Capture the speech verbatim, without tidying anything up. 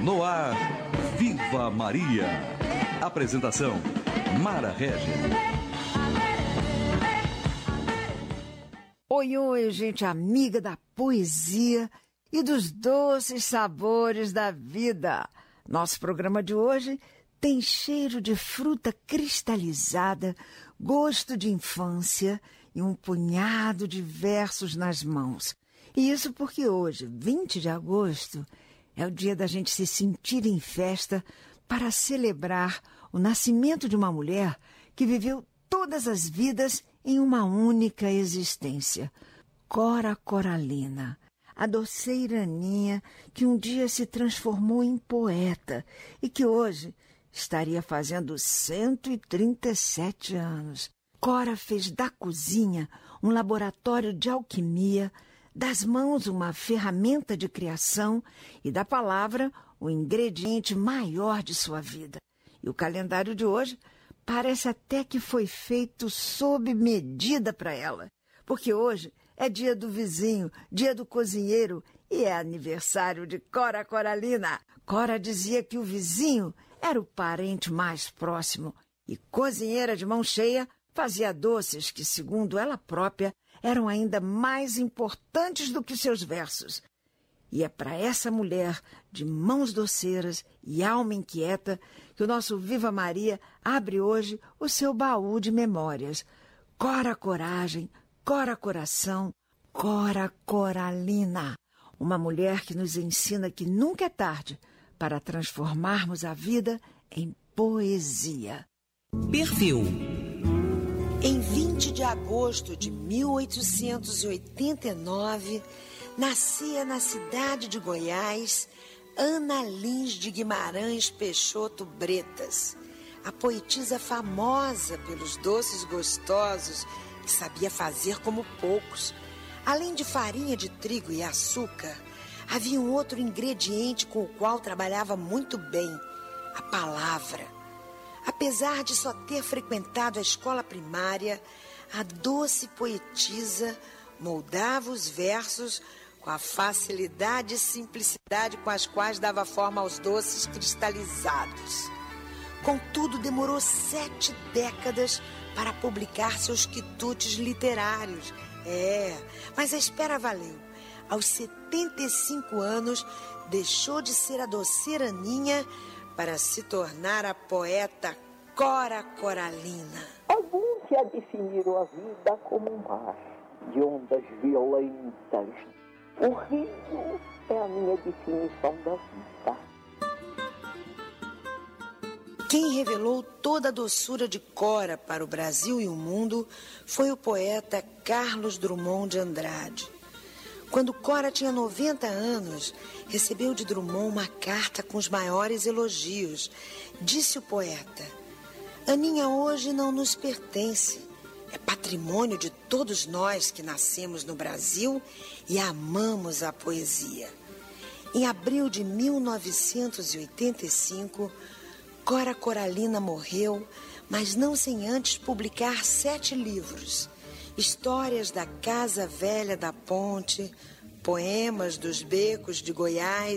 No ar, Viva Maria. Apresentação, Mara Regis. Oi, oi, gente amiga da poesia e dos doces sabores da vida. Nosso programa de hoje tem cheiro de fruta cristalizada, gosto de infância e um punhado de versos nas mãos. E isso porque hoje, vinte de agosto, é o dia da gente se sentir em festa para celebrar o nascimento de uma mulher que viveu todas as vidas em uma única existência. Cora Coralina, a doceira Aninha que um dia se transformou em poeta e que hoje estaria fazendo cento e trinta e sete anos. Cora fez da cozinha um laboratório de alquimia, das mãos uma ferramenta de criação e da palavra o ingrediente maior de sua vida. E o calendário de hoje parece até que foi feito sob medida para ela, porque hoje é dia do vizinho, dia do cozinheiro e é aniversário de Cora Coralina. Cora dizia que o vizinho era o parente mais próximo e cozinheira de mão cheia fazia doces que, segundo ela própria, eram ainda mais importantes do que seus versos. E é para essa mulher de mãos doceiras e alma inquieta que o nosso Viva Maria abre hoje o seu baú de memórias. Cora Coragem, Cora Coração, Cora Coralina. Uma mulher que nos ensina que nunca é tarde para transformarmos a vida em poesia. Perfil. Em vinte de agosto de mil oitocentos e oitenta e nove, nascia na cidade de Goiás Ana Lins de Guimarães Peixoto Bretas, a poetisa famosa pelos doces gostosos que sabia fazer como poucos. Além de farinha de trigo e açúcar, havia um outro ingrediente com o qual trabalhava muito bem: a palavra. Apesar de só ter frequentado a escola primária, a doce poetisa moldava os versos com a facilidade e simplicidade com as quais dava forma aos doces cristalizados. Contudo, demorou sete décadas para publicar seus quitutes literários. É, mas a espera valeu. Aos setenta e cinco anos, deixou de ser a doceira Aninha para se tornar a poeta Cora Coralina. Alguns já definiram a vida como um mar de ondas violentas. O rio é a minha definição da vida. Quem revelou toda a doçura de Cora para o Brasil e o mundo foi o poeta Carlos Drummond de Andrade. Quando Cora tinha noventa anos, recebeu de Drummond uma carta com os maiores elogios. Disse o poeta: Aninha hoje não nos pertence. É patrimônio de todos nós que nascemos no Brasil e amamos a poesia. Em abril de mil novecentos e oitenta e cinco, Cora Coralina morreu, mas não sem antes publicar sete livros: Histórias da Casa Velha da Ponte, Poemas dos Becos de Goiás